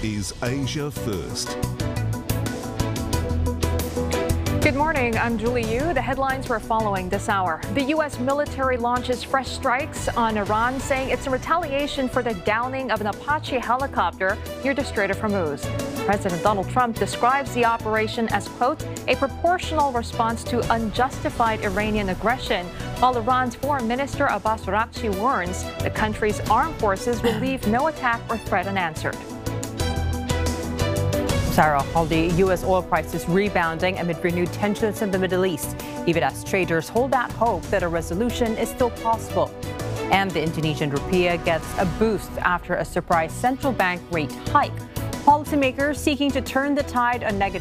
is Asia First. Good morning, I'm Julie Yu. The headlines we're following this hour. The U.S. military launches fresh strikes on Iran, saying it's a retaliation for the downing of an Apache helicopter near the Strait of Hormuz. President Donald Trump describes the operation as, quote, a proportional response to unjustified Iranian aggression, while Iran's Foreign Minister Abbas Araghchi warns the country's armed forces will leave no attack or threat unanswered. Sarah, while the U.S. oil price is rebounding amid renewed tensions in the Middle East, even as traders hold out hope that a resolution is still possible. And the Indonesian rupiah gets a boost after a surprise central bank rate hike. Policymakers seeking to turn the tide on negative